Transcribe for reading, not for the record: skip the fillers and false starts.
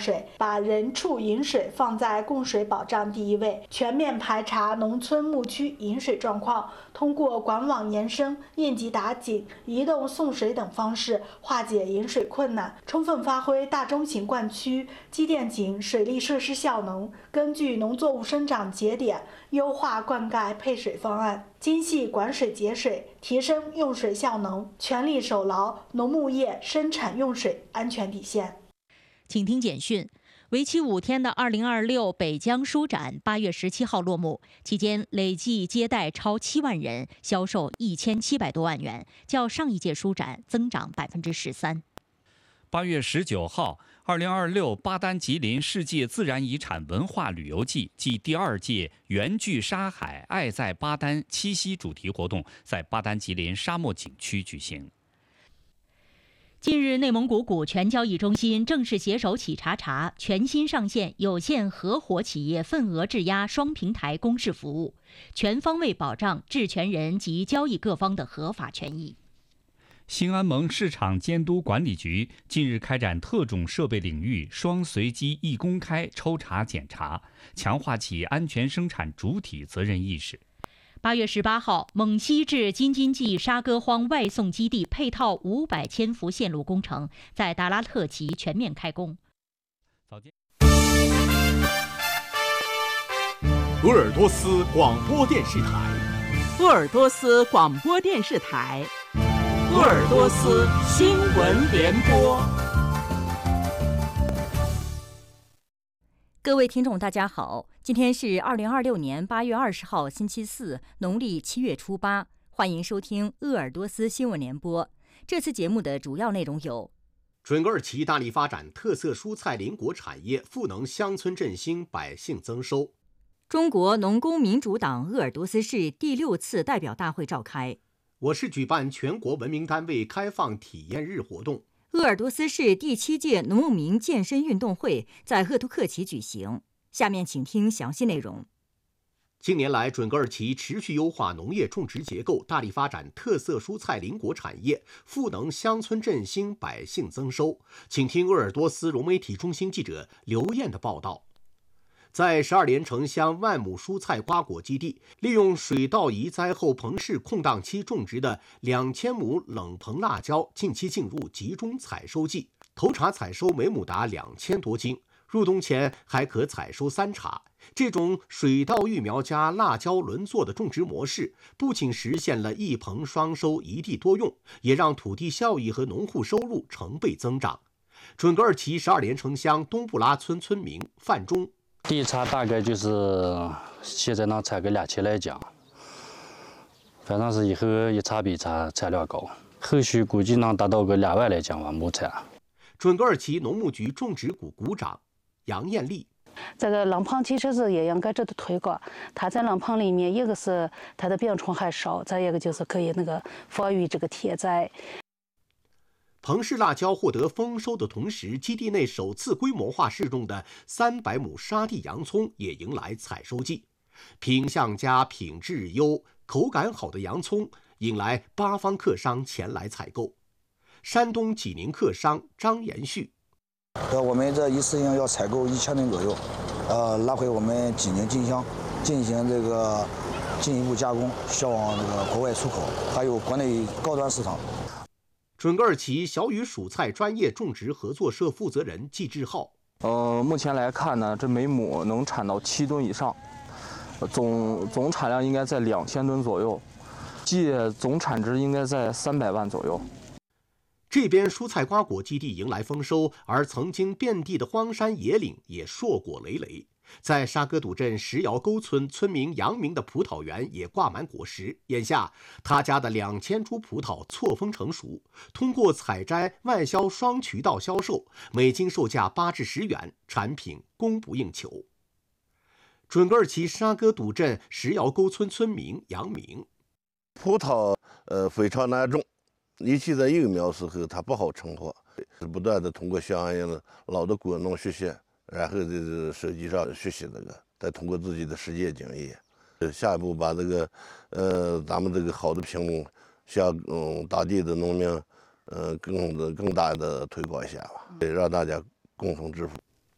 水，把人畜饮水放在供水保障第一位，全面排查农村牧区饮水状况，通过管网延伸、应急打井、移动送水等方式化解饮水困难，充分发挥大中型灌区、机电井水利设施效能，根据农作物生长节点优化灌溉配水方案，精细管水节水，提升用水效能，全力守牢农牧业生产用水安全底线。 请听简讯。为期5天的2026北疆书展8月17号落幕，期间累计接待超7万人，销售1700多万元，较上一届书展增长13%。 8月19号，2026巴丹吉林世界自然遗产文化旅游季暨第2届缘聚沙海爱在巴丹七夕主题活动在巴丹吉林沙漠景区举行。 近日，内蒙古股权交易中心正式携手企查查全新上线有限合伙企业份额质押双平台公示服务，全方位保障质权人及交易各方的合法权益。 兴安盟市场监督管理局近日开展特种设备领域双随机一公开抽查检查，强化企业安全生产主体责任意识。 8月18号，蒙西至京津冀沙戈荒外送基地配套500千伏线路工程在达拉特旗全面开工。 鄂尔多斯广播电视台， 鄂尔多斯广播电视台，鄂尔多斯新闻联播。 各位听众，大家好，今天是2026年8月20号，星期四，农历7月初8，欢迎收听鄂尔多斯新闻联播。这次节目的主要内容有： 准额尔齐大力发展特色蔬菜林果产业，赋能乡村振兴，百姓增收； 中国农工民主党鄂尔多斯市第6次代表大会召开； 我市举办全国文明单位开放体验日活动； 鄂尔多斯市第7届农牧民健身运动会在鄂图克旗举行。下面请听详细内容。 近年来，准额尔齐持续优化农业种植结构，大力发展特色蔬菜林果产业，赋能乡村振兴，百姓增收。请听鄂尔多斯融媒体中心记者刘燕的报道。在12连城乡万亩蔬菜瓜果基地，利用水稻移栽后棚式空档期种植的2000亩冷棚辣椒，近期进入集中采收季，头茬采收每亩达2000多斤，入冬前还可采收3茬。这种水稻育苗加辣椒轮作的种植模式，不仅实现了一棚双收、一地多用，也让土地效益和农户收入成倍增长。准额尔齐12连城乡东布拉村村民范忠。 第一茬大概就是现在能采个2000来讲，反正是以后一茬比一茬产量高，后续估计能达到个2万来讲吧，亩产。 准额尔齐农牧局种植股股长杨艳丽。 这个冷棚其实是也应该值得推广。它在冷棚里面，一个是它的病虫害少，再一个就是可以防御这个天灾。 棚式辣椒获得丰收的同时，基地内首次规模化试种的300亩沙地洋葱也迎来采收季。品相佳、品质优、口感好的洋葱引来8方客商前来采购。山东济宁客商张延旭。 我们这一次性要采购1000吨左右，拿回我们济宁金乡进行这个进一步加工，销往这个国外出口，还有国内高端市场。 准额尔齐小雨蔬菜专业种植合作社负责人季志浩。 目前来看呢，这每亩能产到7吨以上，总产量应该在2000吨左右，季总产值应该在300万左右。 这边蔬菜瓜果基地迎来丰收，而曾经遍地的荒山野岭也硕果累累。在沙戈堵镇石窑沟村，村民杨明的葡萄园也挂满果实。眼下，他家的2000株葡萄错峰成熟，通过采摘、外销双渠道销售，每斤售价8至10元，产品供不应求。准额尔齐沙戈堵镇石窑沟村村民杨明： 葡萄非常难种。尤其在幼苗时候，它不好成活，是不断的通过像老的果农学习，然后实际上学习再通过自己的实践经验，下一步把咱们这个好的品种向当地的农民更大的推广一下吧，让大家共同致富。